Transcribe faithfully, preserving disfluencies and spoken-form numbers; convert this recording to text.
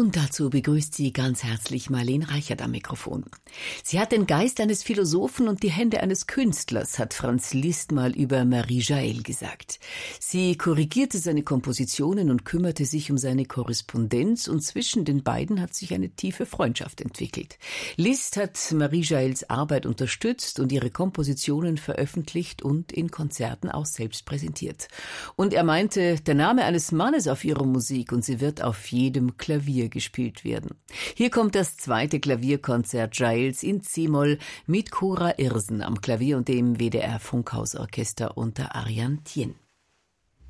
Und dazu begrüßt sie ganz herzlich Marlene Reichert am Mikrofon. Sie hat den Geist eines Philosophen und die Hände eines Künstlers, hat Franz Liszt mal über Marie Jael gesagt. Sie korrigierte seine Kompositionen und kümmerte sich um seine Korrespondenz, und zwischen den beiden hat sich eine tiefe Freundschaft entwickelt. Liszt hat Marie Jaels Arbeit unterstützt und ihre Kompositionen veröffentlicht und in Konzerten auch selbst präsentiert. Und er meinte, der Name eines Mannes auf ihrer Musik, und sie wird auf jedem Klavier gespielt werden. Hier kommt das zweite Klavierkonzert Jaels in C-Moll mit Cora Irsen am Klavier und dem W D R Funkhausorchester unter Ariane Thien.